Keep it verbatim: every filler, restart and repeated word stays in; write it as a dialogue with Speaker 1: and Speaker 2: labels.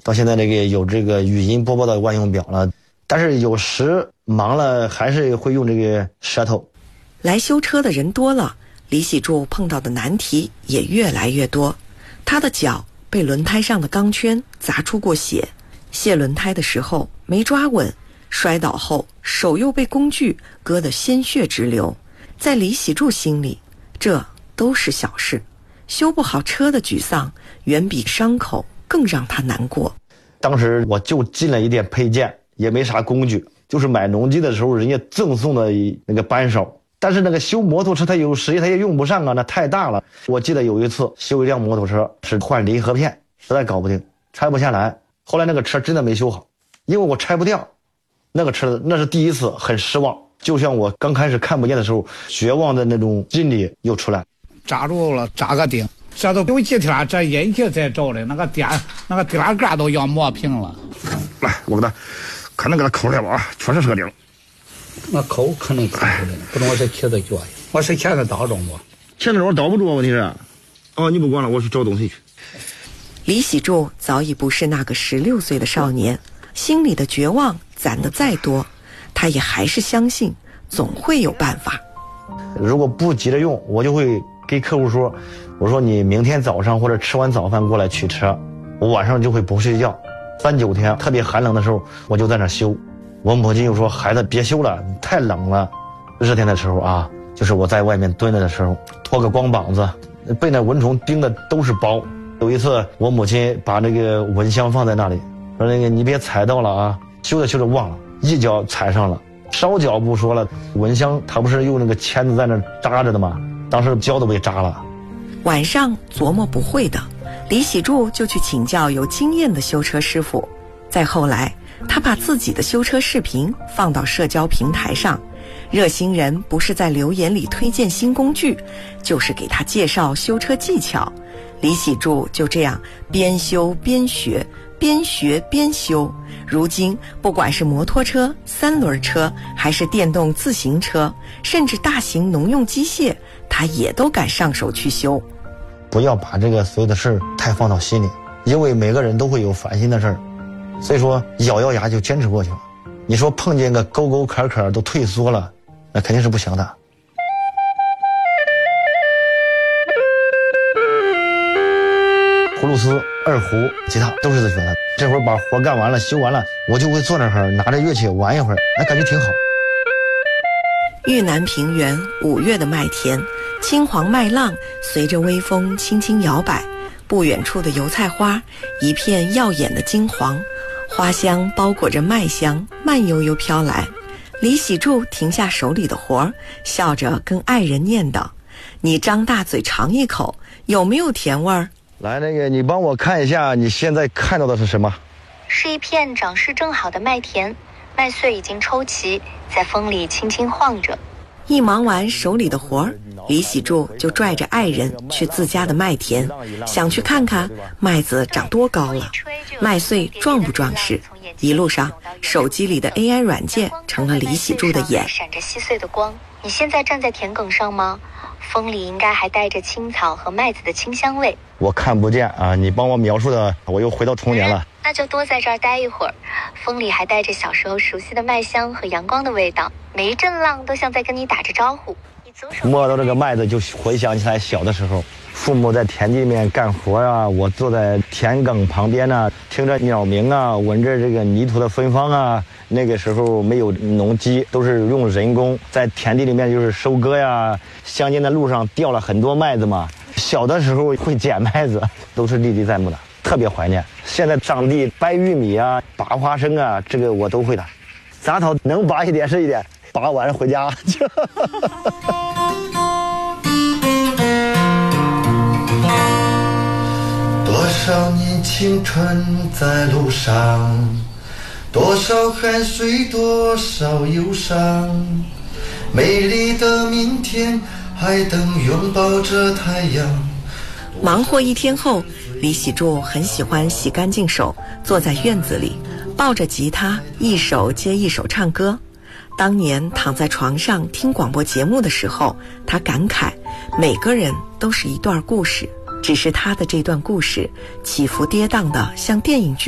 Speaker 1: 到现在这个有这个语音播报的万用表了，但是有时忙了还是会用这个舌头。
Speaker 2: 来修车的人多了，李喜柱碰到的难题也越来越多。他的脚被轮胎上的钢圈砸出过血，卸轮胎的时候没抓稳，摔倒后手又被工具割得鲜血直流。在李喜柱心里，这都是小事，修不好车的沮丧远比伤口更让他难过。
Speaker 1: 当时我就进了一点配件，也没啥工具，就是买农机的时候人家赠送的那个扳手，但是那个修摩托车它有时它也用不上啊，那太大了。我记得有一次修一辆摩托车是换离合片，实在搞不定，拆不下来，后来那个车真的没修好，因为我拆不掉那个车，那是第一次很失望，就像我刚开始看不见的时候绝望的那种心理又出来。
Speaker 3: 扎住了，扎个钉，这都有几天这引擎在找的，那个电那个电杆都要磨平了。
Speaker 4: 来，我给他可能给他抠来吧，确实是个钉。
Speaker 3: 那抠可能抠出来了，不懂我这茄子脚呀，我是钳子倒中不？
Speaker 4: 钳子我倒不住啊，问题是。哦，你不管了，我去找东西去。
Speaker 2: 李喜柱早已不是那个十六岁的少年，心里的绝望攒得再多，他也还是相信总会有办法。
Speaker 1: 如果不急着用，我就会给客户说，我说你明天早上或者吃完早饭过来取车，我晚上就会不睡觉，三九天特别寒冷的时候我就在那修。我母亲又说孩子别修了，太冷了。热天的时候啊，就是我在外面蹲着的时候，脱个光膀子，被那蚊虫叮的都是包。有一次我母亲把那个蚊香放在那里，说那个你别踩到了啊，修着修着忘了，一脚踩上了，烧脚不说了，蚊香它不是用那个钳子在那扎着的吗？当时脚都被扎了。
Speaker 2: 晚上琢磨不会的，李喜柱就去请教有经验的修车师傅。再后来，他把自己的修车视频放到社交平台上，热心人不是在留言里推荐新工具，就是给他介绍修车技巧。李喜柱就这样边修边学，边学边修。如今不管是摩托车、三轮车，还是电动自行车，甚至大型农用机械，他也都敢上手去修。
Speaker 1: 不要把这个所有的事儿太放到心里，因为每个人都会有烦心的事儿，所以说咬咬牙就坚持过去了。你说碰见个沟沟坎坎都退缩了，那肯定是不行的。葫芦丝、二胡、吉他都是自学的。这会儿把活干完了、修完了，我就会坐那儿拿着乐器玩一会儿，哎，感觉挺好。
Speaker 2: 豫南平原五月的麦田，青黄麦浪随着微风轻轻摇摆，不远处的油菜花一片耀眼的金黄，花香包裹着麦香，慢悠悠飘来。李喜柱停下手里的活儿，笑着跟爱人念叨：你张大嘴尝一口，有没有甜味儿？
Speaker 1: 来，那个你帮我看一下，你现在看到的是什么？
Speaker 5: 是一片长势正好的麦田，麦穗已经抽齐，在风里轻轻晃着。
Speaker 2: 一忙完手里的活儿，李喜柱就拽着爱人去自家的麦田，想去看看麦子长多高了，麦穗壮不壮实。一路上，手机里的 A I 软件成了李喜柱的眼，
Speaker 5: 闪着细碎的光。你现在站在田埂上吗？风里应该还带着青草和麦子的清香味。
Speaker 1: 我看不见啊，你帮我描述的，我又回到童年了。
Speaker 5: 那就多在这儿待一会儿，风里还带着小时候熟悉的麦香和阳光的味道，每一阵浪都像在跟你打着招呼。
Speaker 1: 摸到这个麦子就回想起来小的时候，父母在田地里面干活啊，我坐在田埂旁边啊，听着鸟鸣啊，闻着这个泥土的芬芳啊。那个时候没有农机，都是用人工在田地里面就是收割呀。乡间的路上掉了很多麦子嘛，小的时候会捡麦子，都是历历在目的，特别怀念。现在上地掰玉米啊，拔花生啊，这个我都会的。杂草能拔一点是一点，拔完回家。
Speaker 6: 多少年青春在路上，多少汗水，多少忧伤，美丽的明天还等拥抱着太阳。
Speaker 2: 忙活一天后，李喜柱很喜欢洗干净手，坐在院子里抱着吉他，一首接一首唱歌。当年躺在床上听广播节目的时候，他感慨每个人都是一段故事，只是他的这段故事起伏跌宕的像电影剧